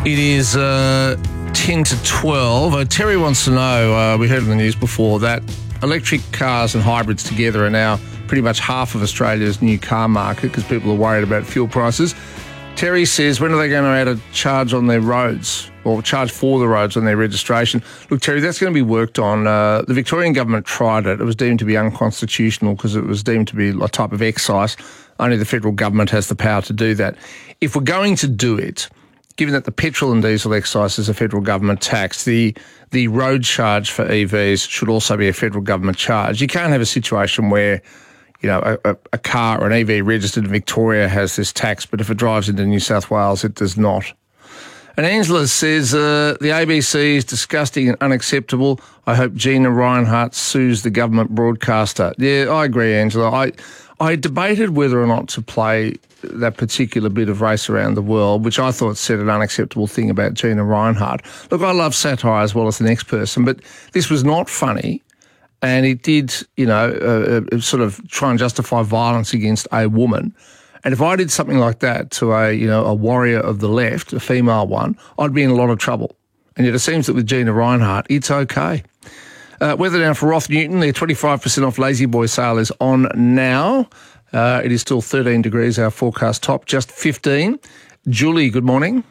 It is 10 to 12. Terry wants to know, we heard in the news before, that electric cars and hybrids together are now pretty much half of Australia's new car market because people are worried about fuel prices. Terry says, when are they going to add a charge on their roads or charge for the roads on their registration? Look, Terry, that's going to be worked on. The Victorian government tried it. It was deemed to be unconstitutional because it was deemed to be a type of excise. Only the federal government has the power to do that. If we're going to do it, given that the petrol and diesel excise is a federal government tax, the road charge for EVs should also be a federal government charge. You can't have a situation where, you know, a car or an EV registered in Victoria has this tax, but if it drives into New South Wales, it does not. And Angela says, the ABC is disgusting and unacceptable. I hope Gina Reinhart sues the government broadcaster. Yeah, I agree, Angela. I debated whether or not to play that particular bit of Race Around the World, which I thought said an unacceptable thing about Gina Reinhart. Look, I love satire as well as the next person, but this was not funny, and it did, you know, sort of try and justify violence against a woman. And if I did something like that to a warrior of the left, a female one, I'd be in a lot of trouble. And yet it seems that with Gina Reinhart, it's okay. Weather now for Roth Newton. Their 25% off Lazy Boy sale is on now. It is still 13 degrees, our forecast top, just 15. Julie, good morning.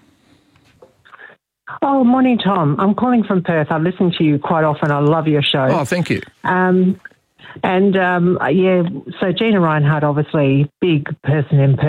Oh, morning, Tom. I'm calling from Perth. I listen to you quite often. I love your show. Oh, thank you. So Gina Reinhart, obviously, big person in Perth.